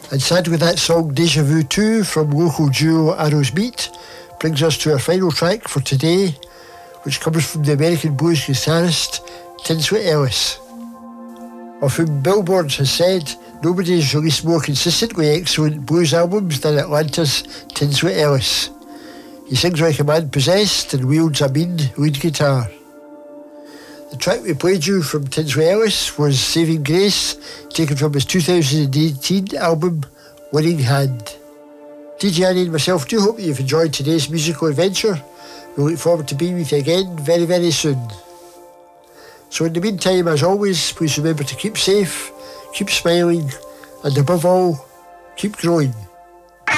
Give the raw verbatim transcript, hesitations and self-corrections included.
And sad with that song Deja Vu two from local duo Arrows Meat brings us to our final track for today, which comes from the American blues guitarist Tinswit Ellis, of whom Billboard has said nobody has released more consistently excellent blues albums than Atlanta's Tinswit Ellis. He sings like a man possessed and wields a mean lead guitar. The track we played you from Tinswit Ellis was Saving Grace, taken from his two thousand eighteen album Winning Hand. D J Annie and myself do hope that you've enjoyed today's musical adventure. We look forward to being with you again very, very soon. So in the meantime, as always, please remember to keep safe, keep smiling, and above all, keep growing.